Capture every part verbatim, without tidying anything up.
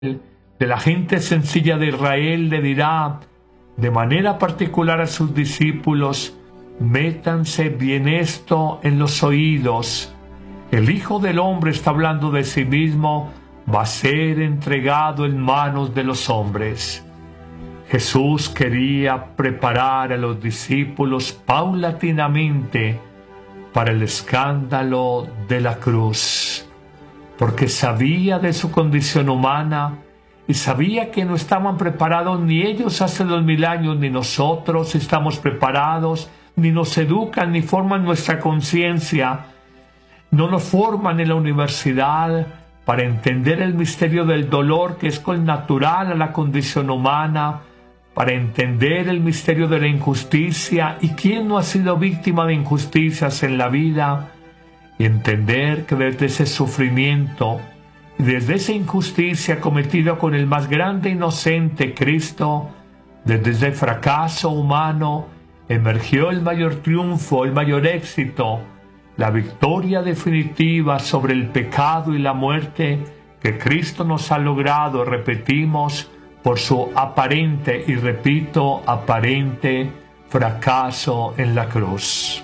de la gente sencilla de Israel le dirá de manera particular a sus discípulos: métanse bien esto en los oídos. El Hijo del Hombre, está hablando de sí mismo, va a ser entregado en manos de los hombres. Jesús quería preparar a los discípulos paulatinamente para el escándalo de la cruz, porque sabía de su condición humana y sabía que no estaban preparados ni ellos hace dos mil años, ni nosotros estamos preparados, ni nos educan, ni forman nuestra conciencia, no nos forman en la universidad para entender el misterio del dolor que es connatural a la condición humana, para entender el misterio de la injusticia y quién no ha sido víctima de injusticias en la vida, y entender que desde ese sufrimiento y desde esa injusticia cometida con el más grande inocente, Cristo, desde ese fracaso humano emergió el mayor triunfo, el mayor éxito, la victoria definitiva sobre el pecado y la muerte que Cristo nos ha logrado, repetimos, por su aparente, y repito, aparente fracaso en la cruz.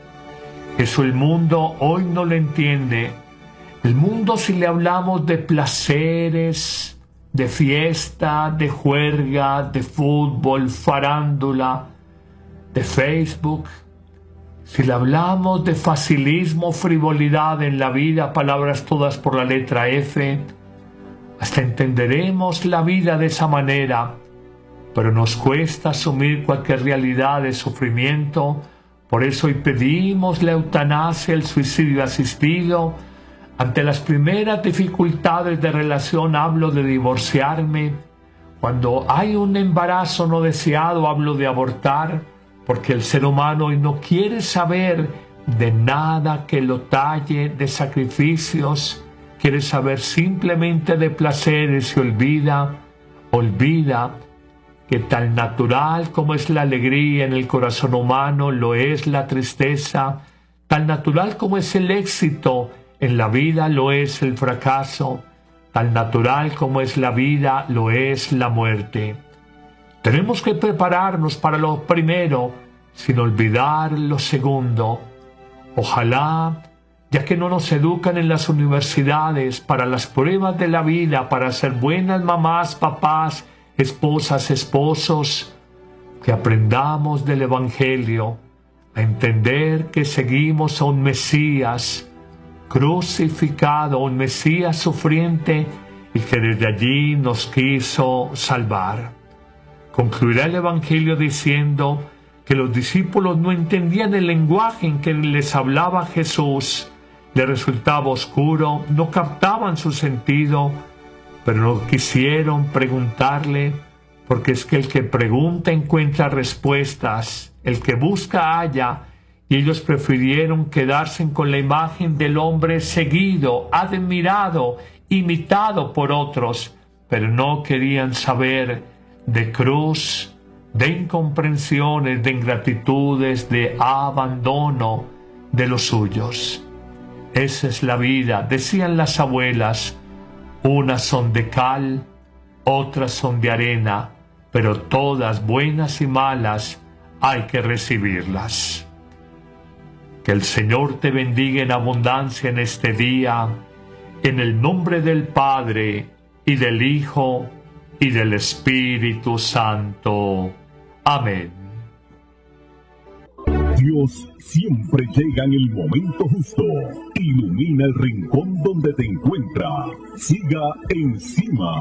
Eso el mundo hoy no lo entiende. El mundo, si le hablamos de placeres, de fiesta, de juerga, de fútbol, farándula, de Facebook, si le hablamos de facilismo, frivolidad en la vida, palabras todas por la letra F, hasta entenderemos la vida de esa manera, pero nos cuesta asumir cualquier realidad de sufrimiento. Por eso hoy pedimos la eutanasia, el suicidio asistido. Ante las primeras dificultades de relación hablo de divorciarme. Cuando hay un embarazo no deseado hablo de abortar, porque el ser humano hoy no quiere saber de nada que lo talle, de sacrificios, quiere saber simplemente de placeres y olvida, olvida que tan natural como es la alegría en el corazón humano, lo es la tristeza, tan natural como es el éxito en la vida, lo es el fracaso, tan natural como es la vida, lo es la muerte. Tenemos que prepararnos para lo primero, sin olvidar lo segundo. Ojalá, ya que no nos educan en las universidades para las pruebas de la vida, para ser buenas mamás, papás, esposas, esposos, que aprendamos del Evangelio a entender que seguimos a un Mesías crucificado, un Mesías sufriente, y que desde allí nos quiso salvar. Concluirá el Evangelio diciendo que los discípulos no entendían el lenguaje en que les hablaba Jesús, les resultaba oscuro, no captaban su sentido, pero no quisieron preguntarle, porque es que el que pregunta encuentra respuestas, el que busca halla, y ellos prefirieron quedarse con la imagen del hombre seguido, admirado, imitado por otros, pero no querían saber de cruz, de incomprensiones, de ingratitudes, de abandono de los suyos. Esa es la vida, decían las abuelas. Unas son de cal, otras son de arena, pero todas buenas y malas hay que recibirlas. Que el Señor te bendiga en abundancia en este día, en el nombre del Padre, y del Hijo, y del Espíritu Santo. Amén. Dios siempre llega en el momento justo. Ilumina el rincón donde te encuentras. Siga encima.